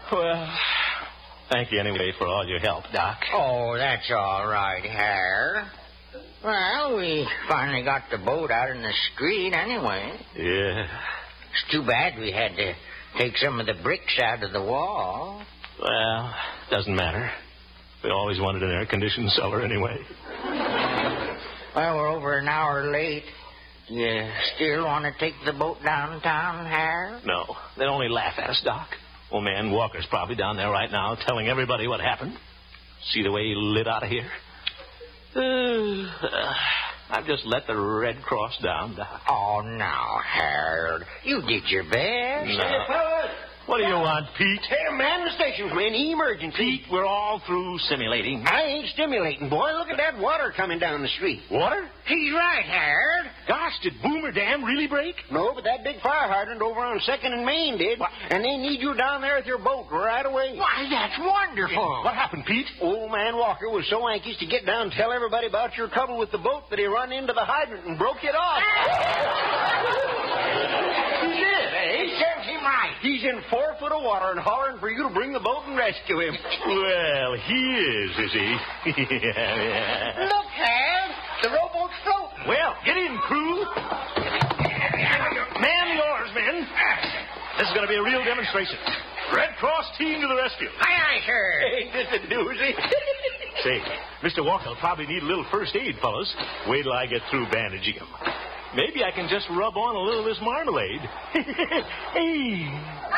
Well, thank you anyway for all your help, Doc. Oh, that's all right, Harold. Well, we finally got the boat out in the street anyway. Yeah. It's too bad we had to take some of the bricks out of the wall. Well, doesn't matter. We always wanted an air-conditioned cellar anyway. Well, we're over an hour late. You still want to take the boat downtown, Harold? No, they'd only laugh at us, Doc. Old man Walker's probably down there right now telling everybody what happened. See the way he lit out of here? I've just let the Red Cross down, Doc. Oh, now, Harold, you did your best. No. Hey, fellas. What do you want, Pete? Hey, man the station's in emergency. Pete, we're all through simulating. I ain't stimulating, boy. Look at that water coming down the street. Water? He's right, Harold. Gosh, did Boomer Dam really break? No, but that big fire hydrant over on 2nd and Main did. What? And they need you down there with your boat right away. Why, that's wonderful. What happened, Pete? Old man Walker was so anxious to get down and tell everybody about your trouble with the boat that he run into the hydrant and broke it off. He did, eh? He serves him right. He's in 4 foot of water and hollering for you to bring the boat and rescue him. Well, he is he? Yeah. Look, Harold, the rowboat's floating. Well, get in, crew. Man the oars, men. This is going to be a real demonstration. Red Cross team to the rescue. Aye, aye, sir. Ain't this a doozy? Say, Mr. Walker will probably need a little first aid, fellas. Wait till I get through bandaging him. Maybe I can just rub on a little of this marmalade. Hey.